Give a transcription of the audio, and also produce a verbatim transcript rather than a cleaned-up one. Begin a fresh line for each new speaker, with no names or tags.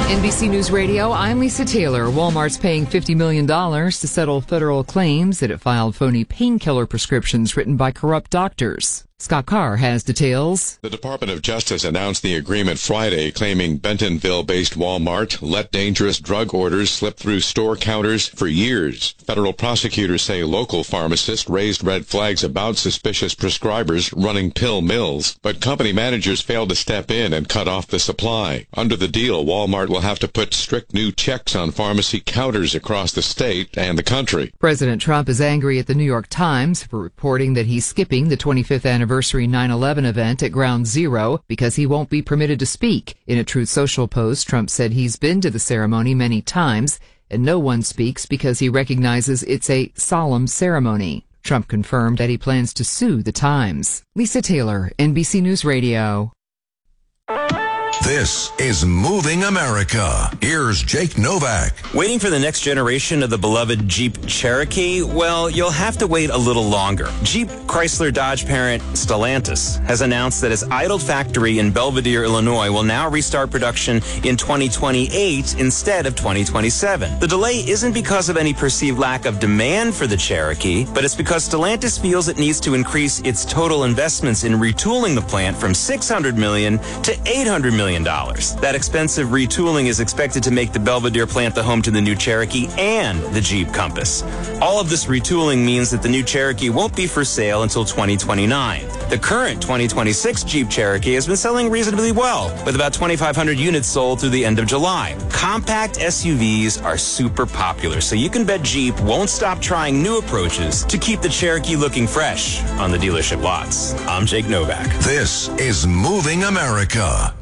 N B C News Radio, I'm Lisa Taylor. Walmart's paying fifty million dollars to settle federal claims that it filed phony painkiller prescriptions written by corrupt doctors. Scott Carr has details.
The Department of Justice announced the agreement Friday, claiming Bentonville-based Walmart let dangerous drug orders slip through store counters for years. Federal prosecutors say local pharmacists raised red flags about suspicious prescribers running pill mills, but company managers failed to step in and cut off the supply. Under the deal, Walmart will have to put strict new checks on pharmacy counters across the state and the country.
President Trump is angry at the New York Times for reporting that he's skipping the twenty-fifth anniversary nine eleven event at Ground Zero because he won't be permitted to speak. In a Truth Social post, Trump said he's been to the ceremony many times and no one speaks because he recognizes it's a solemn ceremony. Trump confirmed that he plans to sue the Times. Lisa Taylor, N B C News Radio.
This is Moving America. Here's Jake Novak.
Waiting for the next generation of the beloved Jeep Cherokee? Well, you'll have to wait a little longer. Jeep Chrysler Dodge parent Stellantis has announced that its idled factory in Belvidere, Illinois will now restart production in twenty twenty-eight instead of twenty twenty-seven. The delay isn't because of any perceived lack of demand for the Cherokee, but it's because Stellantis feels it needs to increase its total investments in retooling the plant from six hundred million dollars to eight hundred million dollars. That expensive retooling is expected to make the Belvidere plant the home to the new Cherokee and the Jeep Compass. All of this retooling means that the new Cherokee won't be for sale until twenty twenty-nine. The current twenty twenty-six Jeep Cherokee has been selling reasonably well, with about twenty-five hundred units sold through the end of July. Compact S U Vs are super popular, so you can bet Jeep won't stop trying new approaches to keep the Cherokee looking fresh on the dealership lots. I'm Jake Novak.
This is Moving America.